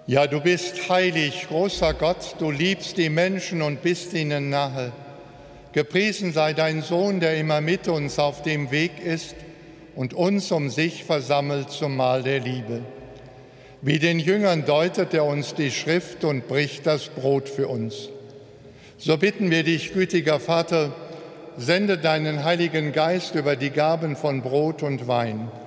Ja, du bist heilig, großer Gott, du liebst die Menschen und bist ihnen nahe. Gepriesen sei dein Sohn, der immer mit uns auf dem Weg ist und uns um sich versammelt zum Mahl der Liebe. Wie den Jüngern deutet er uns die Schrift und bricht das Brot für uns. So bitten wir dich, gütiger Vater, sende deinen Heiligen Geist über die Gaben von Brot und Wein